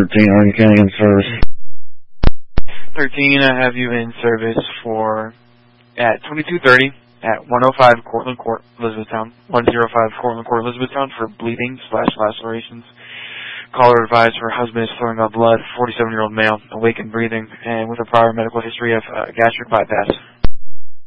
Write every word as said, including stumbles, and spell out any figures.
thirteen, Orange County in service. thirteen, I have you in service for at twenty-two thirty at one oh five Cortland Court, Elizabethtown. one oh five Cortland Court, Elizabethtown for bleeding slash lacerations. Caller advised her husband is throwing up blood, forty-seven-year-old male, awake and breathing, and with a prior medical history of uh, gastric bypass.